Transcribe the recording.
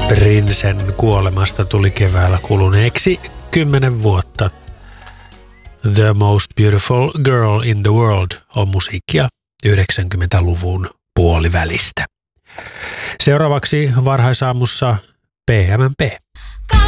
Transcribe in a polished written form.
Prinsen kuolemasta tuli keväällä kuluneeksi 10 vuotta. The Most Beautiful Girl in the World on musiikkia 90-luvun puolivälistä. Seuraavaksi varhaisaamussa PMP.